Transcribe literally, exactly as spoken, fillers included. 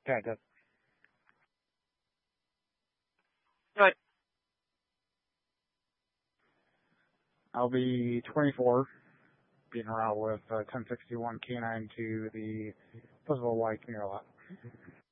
Okay, good. Good. I'll be twenty-four, being around with uh, ten sixty-one K nine to the Pleasantville Y commuter lot.